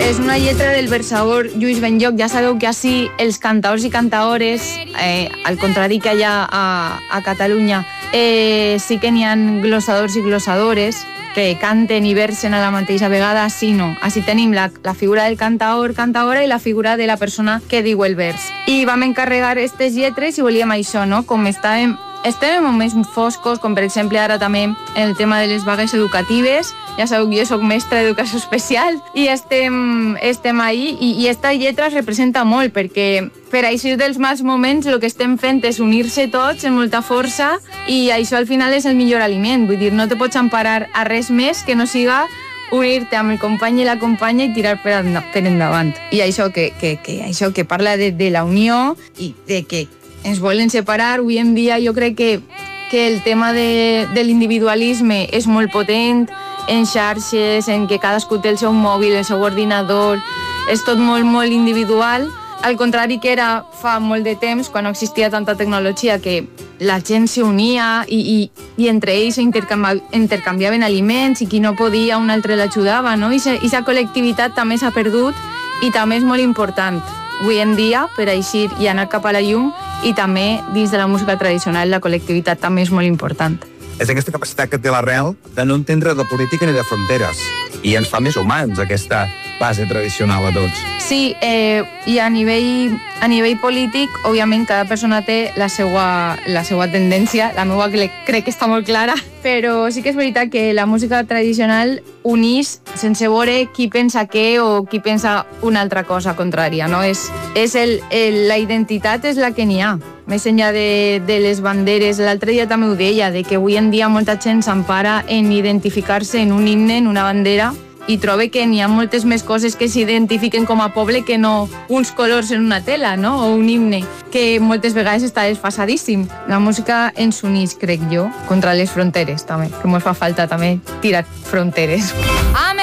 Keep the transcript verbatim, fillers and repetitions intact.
És una lletra del versador Lluís Benlloc. Ja sabeu que així els cantaors i cantaores, eh, al contrari que allà a, a Catalunya, eh, sí que n'hi ha glossadors i glossadores que canten i versen a la mateixa vegada. Així no. Així tenim la, la figura del cantaor, cantaora i la figura de la persona que diu el vers. I vam encarregar aquestes lletres i volíem això, no? Com estàvem Estem en moments foscos, com per exemple ara també en el tema de les vagues educatives. Ja sabeu que jo soc mestra d'educació especial i estem, estem ahí i, i esta lletra es representa molt perquè per eixir dels mals moments el que estem fent és unir-se tots amb molta força i això al final és el millor aliment. Vull dir, no te pots emparar a res més que no siga unir-te amb el company i la companya i tirar per, per endavant. I això que, que, que, això que parla de, de la unió i de que ens volen separar. Avui en dia jo crec que, que el tema de, de l'individualisme és molt potent en xarxes, en que cadascú té el seu mòbil, el seu ordinador, és tot molt, molt individual, al contrari que era fa molt de temps, quan no existia tanta tecnologia, que la gent s'unia i, i, i entre ells intercanvi, intercanviaven aliments i qui no podia un altre l'ajudava, no? I aquesta col·lectivitat també s'ha perdut i també és molt important avui en dia per eixir i anar cap a la llum. I també, dins de la música tradicional, la col·lectivitat també és molt important. És aquesta capacitat que té l'arrel de no entendre de política ni de fronteres. I ens fa més humans, aquesta base tradicional a tots. Sí, eh, i a nivell, a nivell polític, òbviament, cada persona té la seva, la seva tendència. La meva crec que està molt clara. Però sí que és veritat que la música tradicional unís sense veure qui pensa què o qui pensa una altra cosa contrària, no? És, és el, el, la identitat és la que n'hi ha. Més enllà de, de les banderes, l'altre dia també ho deia, de que avui en dia molta gent s'empara en identificar-se en un himne, en una bandera, i trobe que n'hi ha moltes més coses que s'identifiquen com a poble que no uns colors en una tela, no? O un himne, que moltes vegades està desfasadíssim. La música ens unís, crec jo, contra les fronteres, també, que ens fa falta també tirar fronteres.